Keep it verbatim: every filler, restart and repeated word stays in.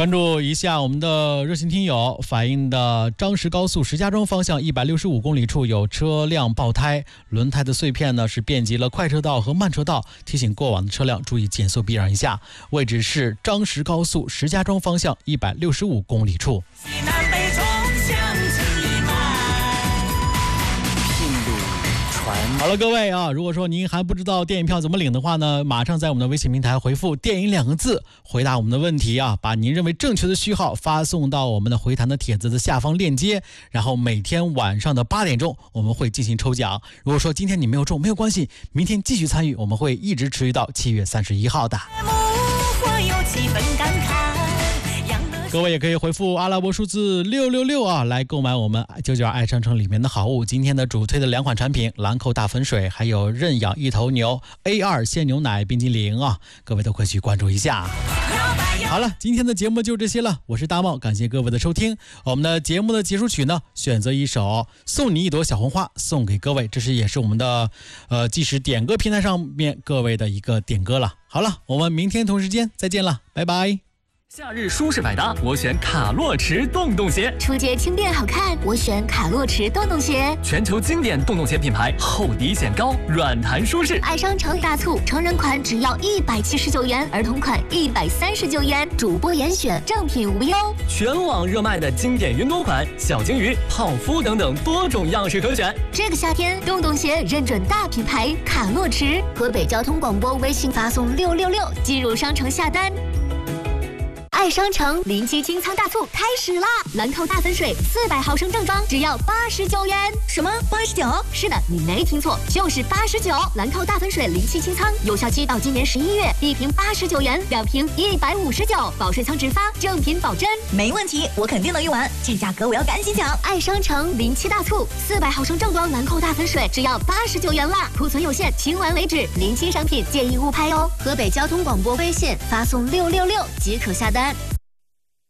关注一下我们的热心听友反映的张石高速石家庄方向一百六十五公里处有车辆爆胎，轮胎的碎片呢是遍及了快车道和慢车道，提醒过往的车辆注意减速避让一下。位置是张石高速石家庄方向一百六十五公里处。好了，各位啊，如果说您还不知道电影票怎么领的话呢，马上在我们的微信平台回复电影两个字，回答我们的问题啊，把您认为正确的序号发送到我们的回弹的帖子的下方链接，然后每天晚上的八点钟我们会进行抽奖。如果说今天你没有中没有关系，明天继续参与，我们会一直持续到七月三十一号的。各位也可以回复阿拉伯数字六六六啊，来购买我们九九二爱商城里面的好物。今天的主推的两款产品，兰蔻大粉水，还有认养一头牛 A 二 鲜牛奶冰激凌啊，各位都可以去关注一下。好了，今天的节目就这些了，我是大茂，感谢各位的收听。我们的节目的结束曲呢，选择一首送你一朵小红花送给各位，这是也是我们的呃即时点歌平台上面各位的一个点歌了。好了，我们明天同时间再见了，拜拜。 夏日舒适百搭，我选卡洛驰洞洞鞋。 出街轻便好看，我选卡洛驰洞洞鞋。 全球经典洞洞鞋品牌，厚底显高，软弹舒适。 爱商城大促，成人款只要一百七十九元，儿童款一百三十九元，主播严选，正品无忧。 全网热卖的经典云朵款，小金鱼、泡芙等等多种样式可选。 这个夏天，洞洞鞋认准大品牌卡洛驰。河北交通广播微信发送六六六进入商城下单。爱商城临期清仓大促开始啦！兰蔻大粉水四百毫升正装只要八十九元。什么八十九？是的，你没听错，就是八十九。兰蔻大粉水临期清仓，有效期到今年十一月，一瓶八十九元，两瓶一百五十九，保税仓直发，正品保真。 没问题，我肯定能用完，这价格我要赶紧抢！ 爱商城临期大促，四百毫升正装兰蔻大粉水只要八十九元啦，库存有限，清完为止，临期商品建议勿拍哦。河北交通广播微信发送六六六即可下单。